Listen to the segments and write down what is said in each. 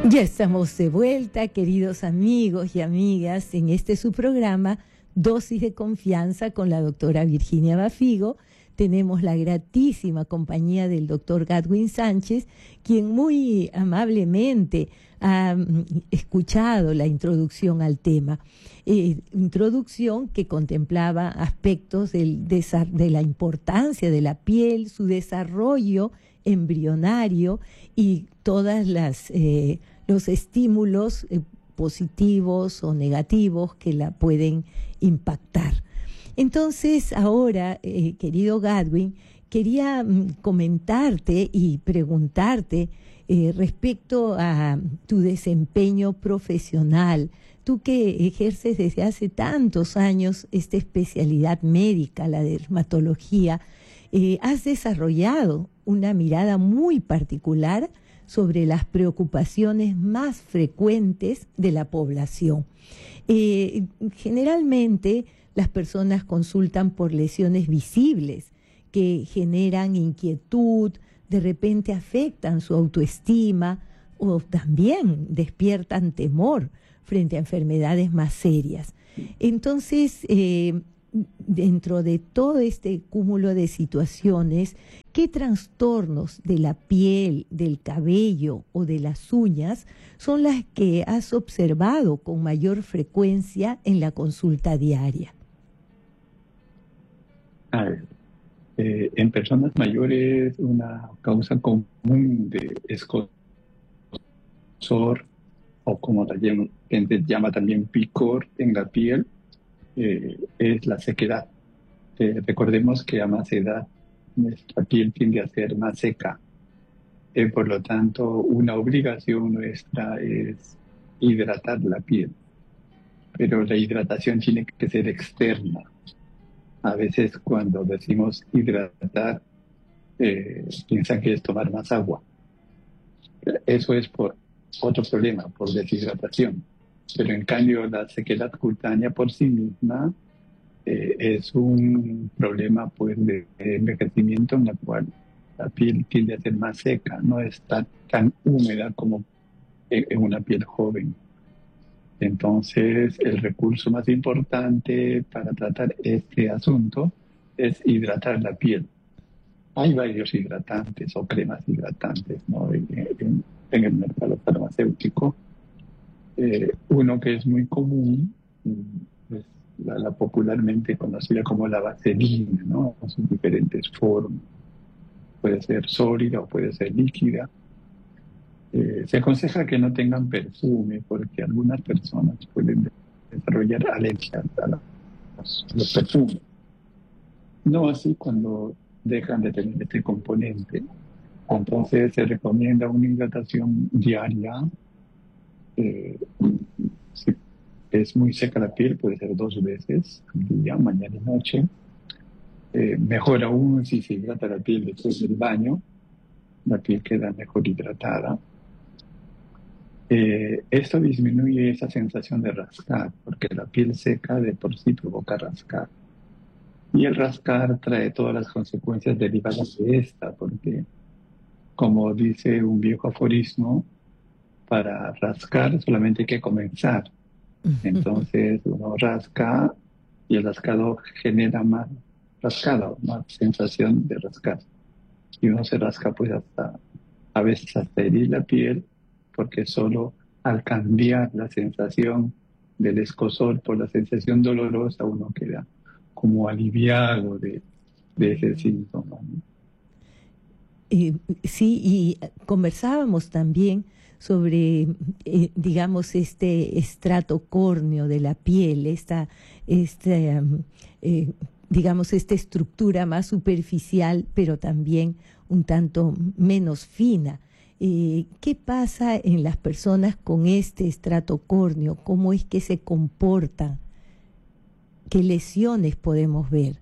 Ya estamos de vuelta, queridos amigos y amigas, en este su programa, Dosis de Confianza con la doctora Virginia Bafigo. Tenemos la gratísima compañía del doctor Gadwin Sánchez, quien muy amablemente ha escuchado la introducción al tema. Introducción que contemplaba aspectos de la importancia de la piel, su desarrollo embrionario y todas los estímulos positivos o negativos que la pueden impactar. Entonces, ahora, querido Gadwin, quería comentarte y preguntarte respecto a tu desempeño profesional. Tú que ejerces desde hace tantos años esta especialidad médica, la dermatología, has desarrollado una mirada muy particular sobre las preocupaciones más frecuentes de la población. Generalmente las personas consultan por lesiones visibles que generan inquietud, de repente afectan su autoestima o también despiertan temor frente a enfermedades más serias. Entonces, dentro de todo este cúmulo de situaciones, ¿qué trastornos de la piel, del cabello o de las uñas son las que has observado con mayor frecuencia en la consulta diaria? A ver, en personas mayores una causa común de escozor, o como la gente llama también picor en la piel, es la sequedad. Recordemos que a más edad nuestra piel tiende a ser más seca. Por lo tanto, una obligación nuestra es hidratar la piel. Pero la hidratación tiene que ser externa. A veces cuando decimos hidratar, piensan que es tomar más agua. Eso es por otro problema, por deshidratación. Pero en cambio la sequedad cutánea por sí misma es un problema pues de envejecimiento en la cual la piel tiende a ser más seca, no está tan húmeda como en una piel joven. Entonces, el recurso más importante para tratar este asunto es hidratar la piel. Hay varios hidratantes o cremas hidratantes, ¿no? en el mercado farmacéutico. Uno que es muy común es la popularmente conocida como la vaselina, ¿no? Son diferentes formas. Puede ser sólida o puede ser líquida. Se aconseja que no tengan perfume porque algunas personas pueden desarrollar alergia a los perfumes. No así cuando dejan de tener este componente. Entonces se recomienda una hidratación diaria. Si es muy seca la piel, puede ser 2 veces al día, mañana y noche. Mejor aún si se hidrata la piel después del baño, la piel queda mejor hidratada. Esto disminuye esa sensación de rascar, porque la piel seca de por sí provoca rascar. Y el rascar trae todas las consecuencias derivadas de esta, porque, como dice un viejo aforismo, para rascar solamente hay que comenzar. Entonces uno rasca y el rascado genera más rascado, más sensación de rascar. Y uno se rasca pues a veces hasta herir la piel, porque solo al cambiar la sensación del escozor por la sensación dolorosa uno queda como aliviado de ese síntoma, ¿no? Sí, y conversábamos también sobre, digamos, este estrato córneo de la piel, digamos, esta estructura más superficial, pero también un tanto menos fina. ¿Qué pasa en las personas con este estrato córneo? ¿Cómo es que se comportan? ¿Qué lesiones podemos ver?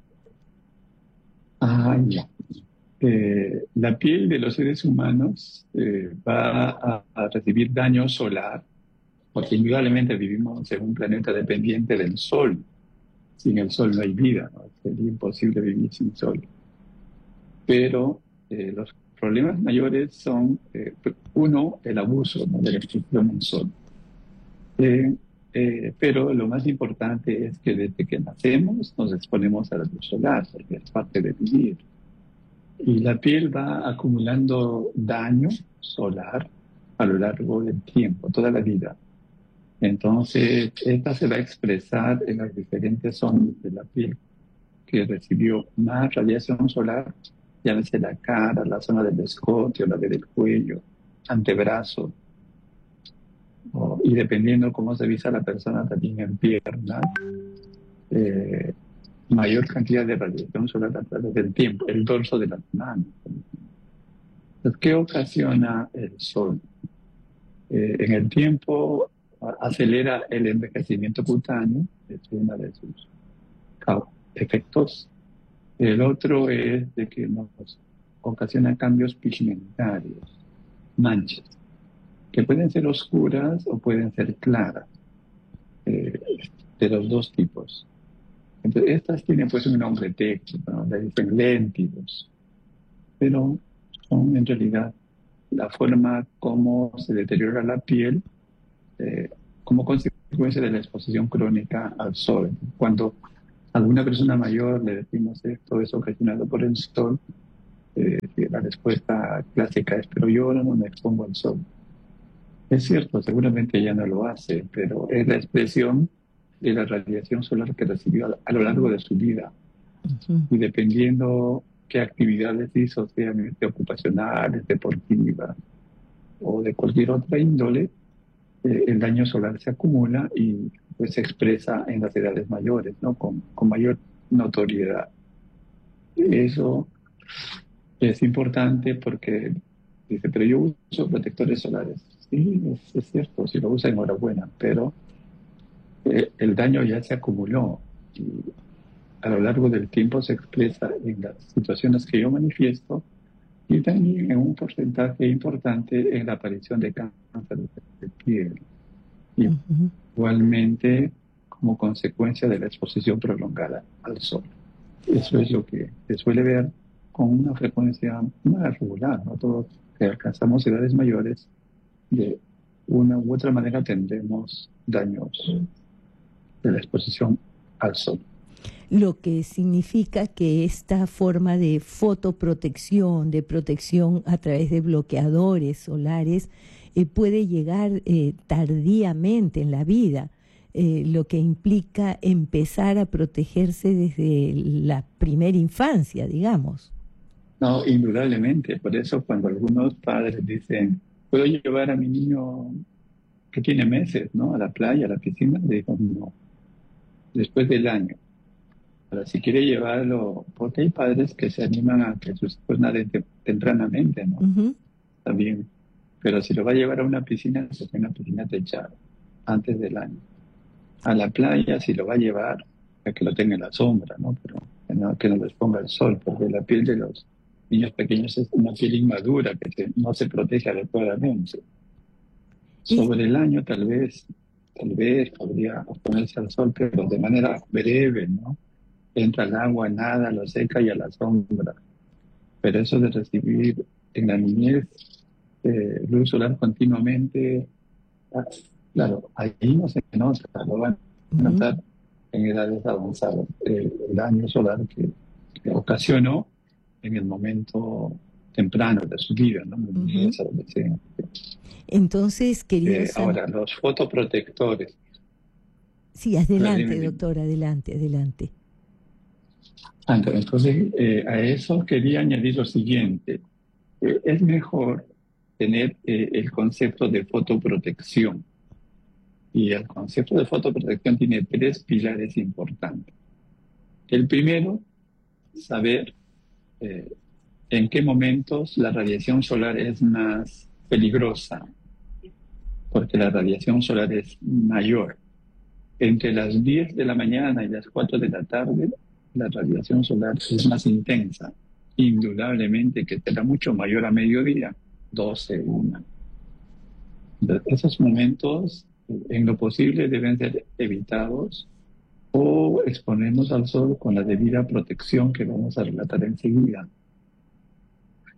Ya. La piel de los seres humanos va a recibir daño solar, porque indudablemente vivimos en un planeta dependiente del sol. Sin el sol no hay vida, ¿no? Sería imposible vivir sin sol. Pero los problemas mayores son, uno, el abuso, ¿no?, de la exposición al sol. Pero lo más importante es que desde que nacemos nos exponemos a la luz solar, porque es parte de vivir. Y la piel va acumulando daño solar a lo largo del tiempo, toda la vida. Entonces, esta se va a expresar en las diferentes zonas de la piel que recibió más radiación solar, llámese la cara, la zona del escote o la del cuello, antebrazo, y dependiendo cómo se visa la persona también en piernas, mayor cantidad de radiación solar a través del tiempo, el dorso de las manos. Entonces, ¿qué ocasiona el sol? En el tiempo acelera el envejecimiento cutáneo, es uno de sus efectos. El otro es de que nos ocasiona cambios pigmentarios, manchas, que pueden ser oscuras o pueden ser claras, de los dos tipos. Entonces, estas tienen pues un nombre técnico, ¿no? Le dicen léntidos, pero son en realidad la forma como se deteriora la piel como consecuencia de la exposición crónica al sol. Cuando a alguna persona mayor le decimos esto es ocasionado por el sol, la respuesta clásica es: pero yo no me expongo al sol. Es cierto, seguramente ella no lo hace, pero es la expresión de la radiación solar que recibió a lo largo de su vida. Y dependiendo qué actividades hizo, sean ocupacionales, deportivas o de cualquier otra índole, el daño solar se acumula y pues se expresa en las edades mayores, ¿no? Con mayor notoriedad. Eso es importante porque dice: pero yo uso protectores solares. Sí, es cierto, si lo usa, enhorabuena, pero el daño ya se acumuló y a lo largo del tiempo se expresa en las situaciones que yo manifiesto y también en un porcentaje importante en la aparición de cáncer de piel. Y igualmente como consecuencia de la exposición prolongada al sol. Eso es lo que se suele ver con una frecuencia más regular, ¿no? Todos que alcanzamos edades mayores, de una u otra manera tendremos daños de la exposición al sol. Lo que significa que esta forma de fotoprotección, de protección a través de bloqueadores solares, puede llegar tardíamente en la vida, lo que implica empezar a protegerse desde la primera infancia, digamos. No, indudablemente. Por eso cuando algunos padres dicen: ¿puedo llevar a mi niño que tiene meses, ¿no?, a la playa, a la piscina? Le digo: no, después del año. Ahora, si quiere llevarlo, porque hay padres que se animan a que sus hijos naden tempranamente, ¿no? También. Pero si lo va a llevar a una piscina, pues una piscina techada, antes del año. A la playa, si lo va a llevar, a que lo tenga en la sombra, ¿no? Pero que no lo exponga el sol, porque la piel de los niños pequeños es una piel inmadura que no se protege adecuadamente. Sobre el año, tal vez podría exponerse al sol, pero de manera breve, ¿no? Entra al agua, nada, lo seca y a la sombra. Pero eso de recibir en la niñez luz solar continuamente, claro, ahí no se nota, lo van a notar en edades avanzadas, el daño solar que ocasionó en el momento temprano de su vida, ¿no? Entonces, queridos... ahora, los fotoprotectores. Sí, adelante, doctor, adelante. Entonces, a eso quería añadir lo siguiente. Es mejor tener el concepto de fotoprotección. Y el concepto de fotoprotección tiene 3 pilares importantes. El primero, saber en qué momentos la radiación solar es más peligrosa, porque la radiación solar es mayor. Entre las 10 de la mañana y las 4 de la tarde, la radiación solar es más intensa. Indudablemente que será mucho mayor a mediodía, 12, 1. Esos momentos, en lo posible, deben ser evitados o exponernos al sol con la debida protección que vamos a relatar enseguida.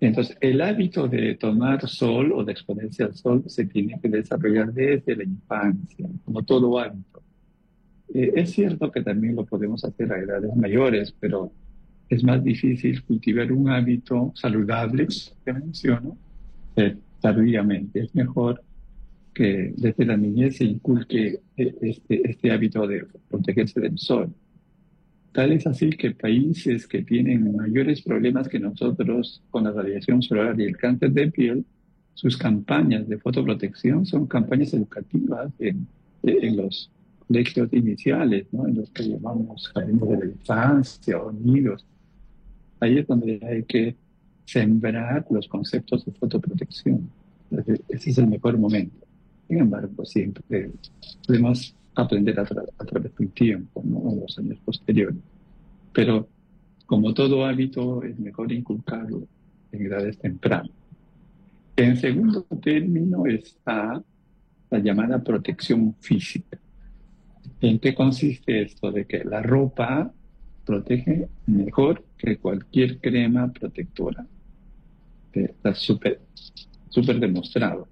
Entonces, el hábito de tomar sol o de exponerse al sol se tiene que desarrollar desde la infancia, como todo hábito. Es cierto que también lo podemos hacer a edades mayores, pero es más difícil cultivar un hábito saludable, que menciono, tardíamente. Es mejor que desde la niñez se inculque este hábito de protegerse del sol. Tal es así que países que tienen mayores problemas que nosotros con la radiación solar y el cáncer de piel, sus campañas de fotoprotección son campañas educativas en los colegios iniciales, ¿no? En los que llamamos jardines de la infancia o nidos. Ahí es donde hay que sembrar los conceptos de fotoprotección. Entonces, ese es el mejor momento. Sin embargo, siempre podemos aprender a través del tiempo, ¿no? En los años posteriores. Pero, como todo hábito, es mejor inculcarlo en edades tempranas. En segundo término está la llamada protección física. ¿En qué consiste esto? De que la ropa protege mejor que cualquier crema protectora. Está súper demostrado.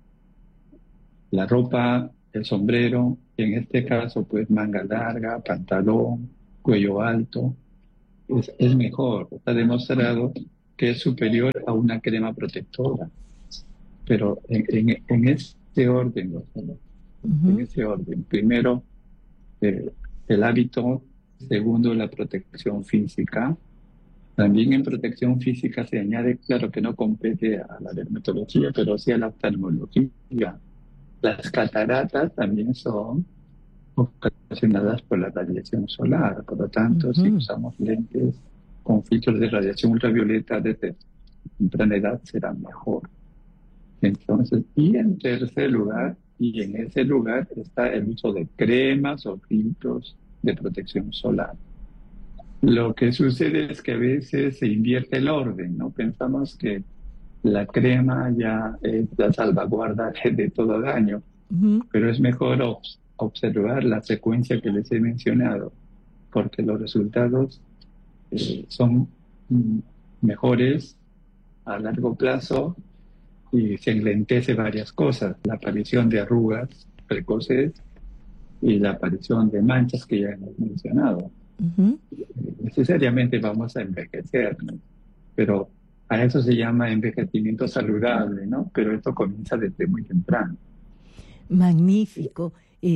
La ropa, el sombrero, en este caso, pues manga larga, pantalón, cuello alto, es mejor. Está demostrado que es superior a una crema protectora. Pero en este orden, ¿no? En ese orden. Primero, el hábito. Segundo, la protección física. También en protección física se añade, claro que no compete a la dermatología, pero sí a la oftalmología. Las cataratas también son ocasionadas por la radiación solar. Por lo tanto, si usamos lentes con filtros de radiación ultravioleta desde temprana edad, será mejor. Entonces, y en tercer lugar, y en ese lugar está el uso de cremas o filtros de protección solar. Lo que sucede es que a veces se invierte el orden, ¿no? Pensamos que la crema ya es la salvaguarda de todo daño, pero es mejor observar la secuencia que les he mencionado, porque los resultados son mejores a largo plazo y se enlentece varias cosas, la aparición de arrugas precoces y la aparición de manchas que ya hemos mencionado. Necesariamente vamos a envejecer, ¿no? Pero a eso se llama envejecimiento saludable, ¿no? Pero esto comienza desde muy temprano. Magnífico.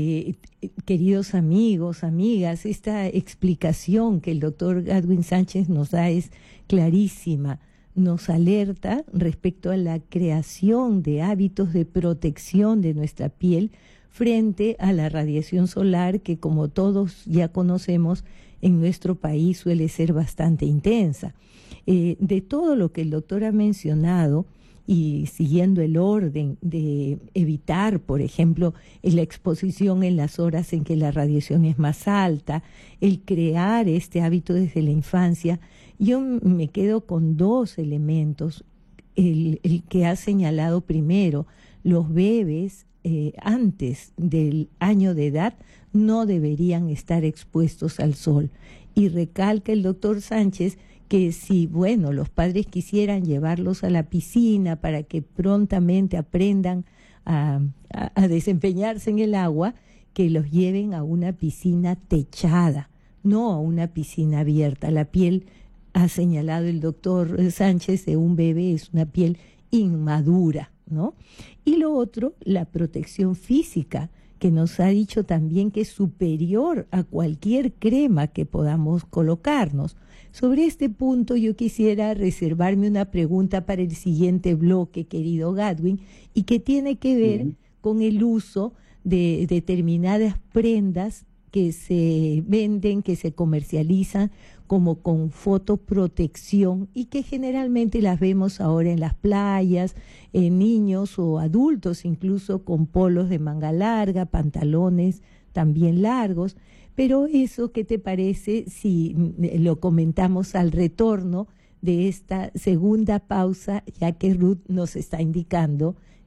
Queridos amigos, amigas, esta explicación que el doctor Gadwin Sánchez nos da es clarísima. Nos alerta respecto a la creación de hábitos de protección de nuestra piel frente a la radiación solar que, como todos ya conocemos, en nuestro país suele ser bastante intensa. De todo lo que el doctor ha mencionado, y siguiendo el orden de evitar, por ejemplo, la exposición en las horas en que la radiación es más alta, el crear este hábito desde la infancia, yo me quedo con dos elementos. El que ha señalado primero, los bebés antes del año de edad no deberían estar expuestos al sol. Y recalca el doctor Sánchez que si, bueno, los padres quisieran llevarlos a la piscina para que prontamente aprendan a desempeñarse en el agua, que los lleven a una piscina techada, no a una piscina abierta. La piel, ha señalado el doctor Sánchez, de un bebé es una piel inmadura, ¿no? Y lo otro, la protección física, que nos ha dicho también que es superior a cualquier crema que podamos colocarnos. Sobre este punto yo quisiera reservarme una pregunta para el siguiente bloque, querido Gadwin, y que tiene que ver con el uso de determinadas prendas que se venden, que se comercializan como con fotoprotección y que generalmente las vemos ahora en las playas, en niños o adultos, incluso con polos de manga larga, pantalones también largos. Pero eso, ¿qué te parece si lo comentamos al retorno de esta segunda pausa, ya que Ruth nos está indicando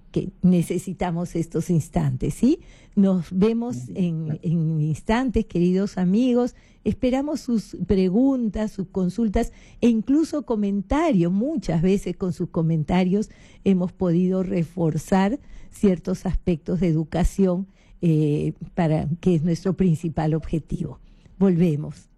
que necesitamos estos instantes, ¿sí? Nos vemos en instantes, queridos amigos. Esperamos sus preguntas, sus consultas e incluso comentarios. Muchas veces con sus comentarios hemos podido reforzar ciertos aspectos de educación para que es nuestro principal objetivo. Volvemos.